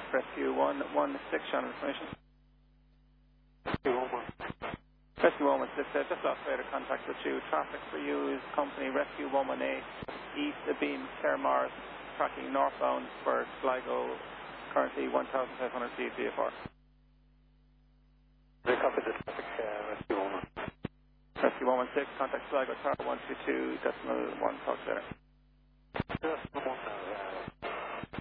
Rescue 116, Shannon information. Rescue 116. Rescue 116, just lost further contact with you. Traffic for you is company Rescue 118, East Abeam, Claremorris, tracking northbound for Sligo, currently 1,500 feet VFR. They copy the traffic, Rescue 116. Rescue 116, contact Sligo Tower 122.1, talk later. Just 1,